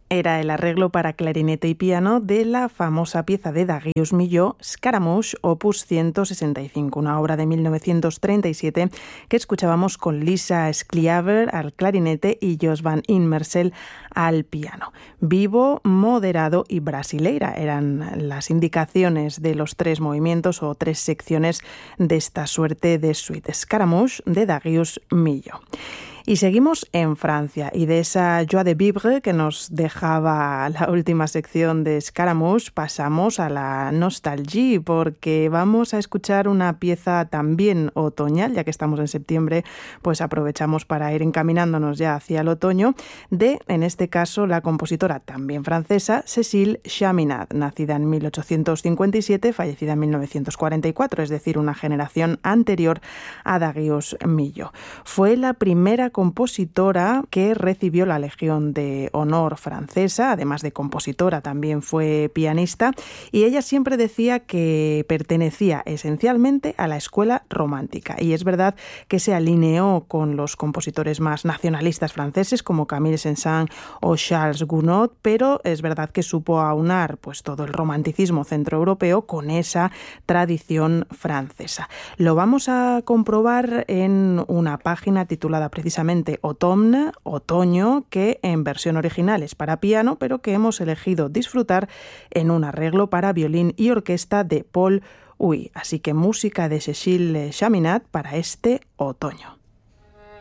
Era el arreglo para clarinete y piano de la famosa pieza de Darius Milhaud, Scaramouche, opus 165, una obra de 1937 que escuchábamos con Lisa Skljaver al clarinete y Jos van Immersel al piano. Vivo, moderado y brasileira eran las indicaciones de los tres movimientos o tres secciones de esta suerte de suite. Scaramouche de Darius Milhaud. Y seguimos en Francia, y de esa joie de vivre que nos dejaba la última sección de Scaramouche pasamos a la nostalgie, porque vamos a escuchar una pieza también otoñal, ya que estamos en septiembre, pues aprovechamos para ir encaminándonos ya hacia el otoño, de, en este caso, la compositora también francesa, Cécile Chaminade, nacida en 1857, fallecida en 1944, es decir, una generación anterior a Darius Milhaud. Fue la primera compositora que recibió la Legión de Honor francesa, además de compositora también fue pianista, y ella siempre decía que pertenecía esencialmente a la escuela romántica, y es verdad que se alineó con los compositores más nacionalistas franceses como Camille Saint-Saëns o Charles Gounod, pero es verdad que supo aunar pues todo el romanticismo centroeuropeo con esa tradición francesa. Lo vamos a comprobar en una página titulada precisamente Automne, Otoño, que en versión original es para piano, pero que hemos elegido disfrutar en un arreglo para violín y orquesta de Paul Huy. Así que música de Cécile Chaminade para este otoño.